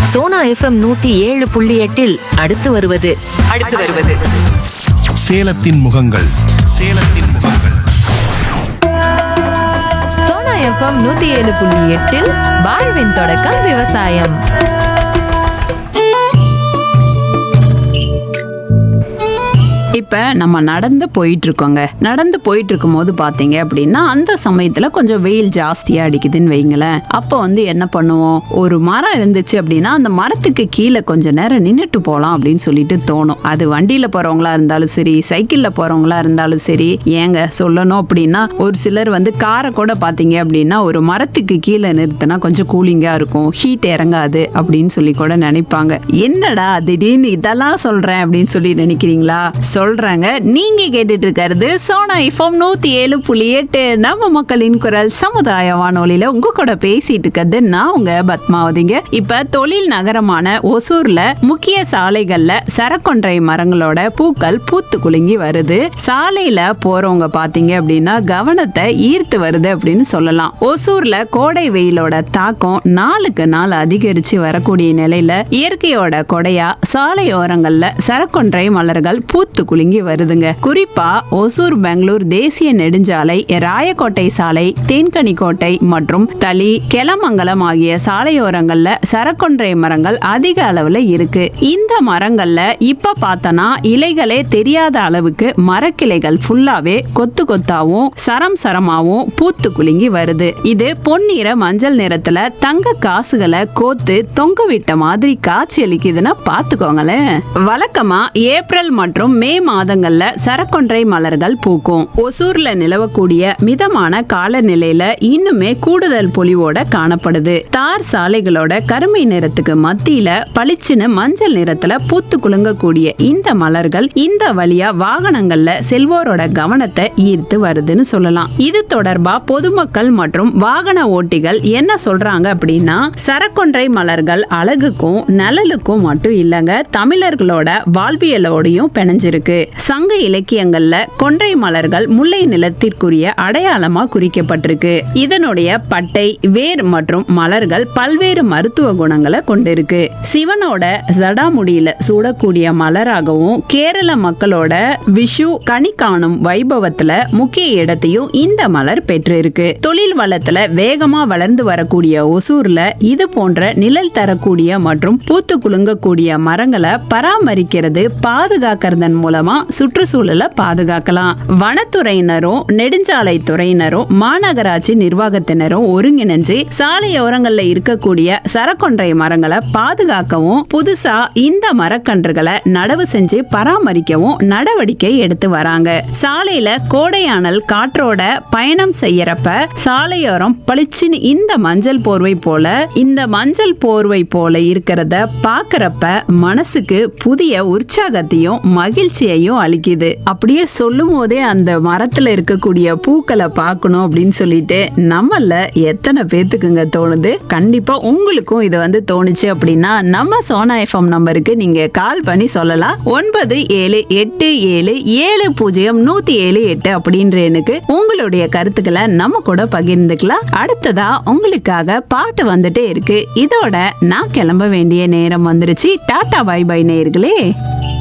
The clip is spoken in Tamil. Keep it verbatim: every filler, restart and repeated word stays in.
சோனா எஃப்எம் நூத்தி ஏழு புள்ளி எட்டில் அடுத்து வருவது அடுத்து வருவது சேலத்தின் முகங்கள் சேலத்தின் முகங்கள் சோனா எஃப்எம் நூத்தி ஏழு புள்ளி எட்டில் வாழ்வின் தொடக்கம் விவசாயம். இப்ப நம்ம நடந்து போயிட்டு இருக்கோங்க. நடந்து போயிட்டு இருக்கும் போது பாத்தீங்க அப்படின்னா அந்த சமயத்துல கொஞ்சம் வெயில் ஜாஸ்தியா அடிக்குதுன்னு வைங்களேன். அப்ப வந்து என்ன பண்ணுவோம், ஒரு மரம் இருந்துச்சு அப்படின்னா அந்த மரத்துக்கு கீழே கொஞ்ச நேரம் நின்னுட்டு போலாம் அப்படின்னு சொல்லிட்டு தோணும். அது வண்டியில போறவங்களா இருந்தாலும் சரி, சைக்கிள்ல போறவங்களா இருந்தாலும் சரி. ஏங்க சொல்லணும் அப்படின்னா ஒரு சிலர் வந்து காரை கூட பாத்தீங்க அப்படின்னா ஒரு மரத்துக்கு கீழே நிறுத்தினா கொஞ்சம் கூலிங்கா இருக்கும், ஹீட் இறங்காது அப்படின்னு சொல்லி கூட நினைப்பாங்க. என்னடா திடீர்னு இதெல்லாம் சொல்றேன் அப்படின்னு சொல்லி நினைக்கிறீங்களா? சொல்றாங்க. நீங்க கேட்டுட்டு இருக்கிறது சோனா எஃப்எம் நூத்தி ஏழு புள்ளி எட்டு நம்ம மக்களின் குரல் சமுதாய வானொலியில உங்க கூட பேசிட்டு இருக்கிறது நான் உங்க பத்மாவதிங்க. இப்ப தொழில் நகரமான ஒசூர்ல முக்கிய சாலைகள்ல சரக்கொன்றை மரங்களோட பூக்கள் பூத்து குலுங்கி வருது. சாலையில போறவங்க பாத்தீங்க அப்படின்னா கவனத்தை ஈர்த்து வருது அப்படின்னு சொல்லலாம். ஒசூர்ல கோடை வெயிலோட தாக்கம் நாளுக்கு நாள் அதிகரிச்சு வரக்கூடிய நிலையில இயற்கையோட கொடையா சாலையோரங்கள்ல சரக்கொன்றை மலர்கள் பூத்து குலுங்கி வருதுங்க. குறிப்பா ஒசூர் பெங்களூர் தேசிய நெடுஞ்சாலை, ராயக்கோட்டை சாலை, தேன்கனிக்கோட்டை மற்றும் தளி, கெலமங்கலம் ஆகிய சாலையோரங்கள்ல சரக்கொன்றை மரங்கள் அதிக அளவுல இருக்கு. இந்த மரங்கள்ல இப்ப பார்த்தனா இலைகளே தெரியாத அளவுக்கு மரக்கிளைகள் ஃபுல்லாவே கொத்து கொத்தாவும் சரம் சரமாவும் பூத்து குலுங்கி வருது. இது பொன்னிற மஞ்சள் நிறத்துல தங்க காசுகளை கோத்து தொங்க விட்ட மாதிரி காட்சி அளிக்குதுன்னா பாத்துக்கோங்களேன். வழக்கமா ஏப்ரல் மற்றும் மே மாதங்கள்ல சரக்கொன்றை மலர்கள் பூக்கும். ஒசூர்ல நிலவக்கூடிய மிதமான காலநிலையில இன்னுமே கூடுதல் பொலிவோட காணப்படுது. தார் சாலைகளோட கருமை நிறத்துக்கு மத்தியில பளிச்சுன்னு மஞ்சள் நிறத்துல பூத்து குலுங்கக்கூடிய இந்த மலர்கள் இந்த வழியா வாகனங்கள்ல செல்வோரோட கவனத்தை ஈர்த்து வருதுன்னு சொல்லலாம். இது தொடர்பா பொதுமக்கள் மற்றும் வாகன ஓட்டிகள் என்ன சொல்றாங்க அப்படின்னா, சரக்கொன்றை மலர்கள் அழகுக்கும் நலலுக்கும் மட்டும் இல்லங்க, தமிழர்களோட வாழ்வியலோடையும் பிணைஞ்சிருக்கு. சங்க இலக்கியங்கள்ல கொன்றை மலர்கள் முல்லை நிலத்திற்குரிய அடையாளமா குறிக்கப்பட்டிருக்கு. இதனுடைய பட்டை, வேர் மற்றும் மலர்கள் பல்வேறு மருத்துவ குணங்களை கொண்டிருக்கு. சிவனோட ஜடாமுடியில சூடக்கூடிய மலராகவும் கேரள மக்களோட விஷு கனி காணும் வைபவத்துல முக்கிய இடத்தையும் இந்த மலர் பெற்றிருக்கு. தொழில் வளத்துல வேகமா வளர்ந்து வரக்கூடிய ஒசூர்ல இது போன்ற நிழல் தரக்கூடிய மற்றும் பூத்து குலுங்கக்கூடிய மரங்களை பராமரிக்கிறது, பாதுகாக்கிறதன் மூலமா சுற்றுச்சூழலை பாதுகாக்கலாம். வனத்துறையினரும் நெடுஞ்சாலை துறையினரும் மாநகராட்சி நிர்வாகத்தினரும் ஒருங்கிணைஞ்சு சாலையோரங்கள்ல இருக்கக்கூடிய சரக்கொன்றை மரங்களை பாதுகாக்கவும் புதுசா இந்த மரக்கன்றுகளை நடவு செஞ்சு பராமரிக்கவும் நடவடிக்கை எடுத்து வராங்க. சாலையில கோடையானல் காற்றோட பயணம் செய்யறப்ப சாலையோரம் பளிச்சுன்னு இந்த மஞ்சள் போர்வை போல இந்த மஞ்சள் போர்வை போல இருக்கிறத பாக்குறப்ப மனசுக்கு புதிய உற்சாகத்தையும் மகிழ்ச்சியையும் அளிக்குது. அப்படியே சொல்லும் போதே அந்த மரத்துல இருக்கக்கூடிய பூக்களை பார்க்கணும் அப்படின்னு சொல்லிட்டு நம்மள எத்தனை பேத்துக்குங்க தோணுது? கண்டிப்பா உங்களுக்கும் இது வந்து தோணுச்சு அப்படின்னா நம்ம சோனா எஃப்எம் நம்பருக்கு நீங்க கால் பண்ணி சொல்லலாம். ஒன்பது ஏழு எட்டு ஏழு ஏழு பூஜ்ஜியம் நூத்தி ஏழு எட்டு அப்படின்ற எனக்கு உங்களுடைய கருத்துக்களை நம்ம கூட பகிர்ந்துக்கலாம். அடுத்ததா உங்களுக்காக பாட்டு வந்துட்டே இருக்கு. இதோட நான் கிளம்ப வேண்டிய நேரம் வந்துருச்சு. டாடா பை பை நேயர்களே.